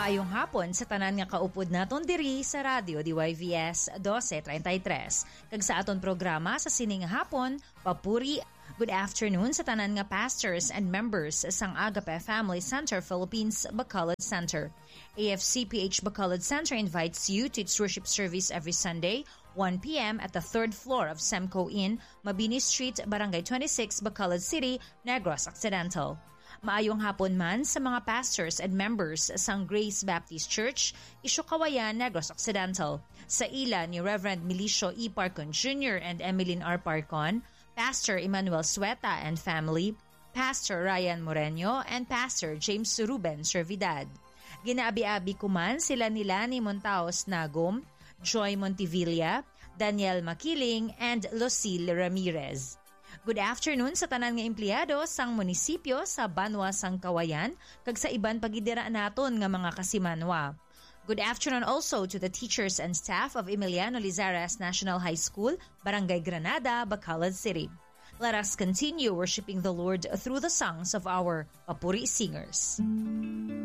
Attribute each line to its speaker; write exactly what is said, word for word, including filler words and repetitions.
Speaker 1: Maayong hapon sa tanan nga kaupod naton diri sa Radio D Y V S twelve thirty-three. Kag sa aton programa sa sining hapon, papuri. Good afternoon sa tanan nga pastors and members sang Agape Family Center Philippines Bacolod Center. A F C P H Bacolod Center invites you to its worship service every Sunday, one p.m. at the third floor of Semco Inn, Mabini Street, Barangay twenty-six, Bacolod City, Negros Occidental. Maayong hapon man sa mga pastors and members sang Grace Baptist Church, Isyokawayan, Negros Occidental. Sa ila ni Reverend Milicio E. Parcon Junior and Emeline R. Parcon, Pastor Emmanuel Sueta and family, Pastor Ryan Moreno, and Pastor James Ruben Servidad. Ginaabi-abi kuman sila nila ni Montaos Nagom, Joy Montivilla, Daniel Makiling, and Lucille Ramirez. Good afternoon sa tanan nga empleyado sang munisipyo sa Banwa sang Kawayan kag sa iban pagidira naton nga mga kasimanwa. Good afternoon also to the teachers and staff of Emiliano Lizares National High School, Barangay Granada, Bacolod City. Let us continue worshiping the Lord through the songs of our Papuri singers.